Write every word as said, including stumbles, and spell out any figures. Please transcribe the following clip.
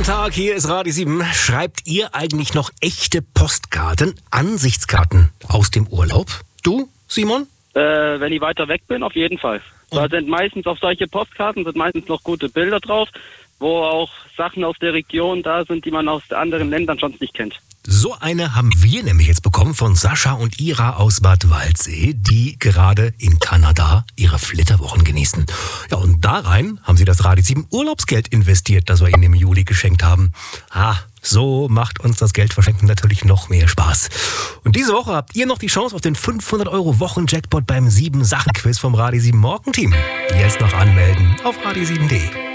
Tag, hier ist Radio sieben. Schreibt ihr eigentlich noch echte Postkarten, Ansichtskarten aus dem Urlaub? Du, Simon? Äh, wenn ich weiter weg bin, auf jeden Fall. Und? Da sind meistens auf solche Postkarten sind meistens noch gute Bilder drauf, wo auch Sachen aus der Region da sind, die man aus anderen Ländern sonst nicht kennt. So eine haben wir nämlich jetzt bekommen von Sascha und Ira aus Bad Waldsee, die gerade in Kanada ihre Flitterwochen genießen. Ja, und da rein haben sie das Radio sieben Urlaubsgeld investiert, das wir ihnen im Juli geschenkt haben. Ah, so macht uns das Geld verschenken natürlich noch mehr Spaß. Und diese Woche habt ihr noch die Chance auf den fünfhundert Euro Wochen-Jackpot beim sieben Sachen Quiz vom Radio sieben Morgenteam. Jetzt noch anmelden auf radio sieben punkt de.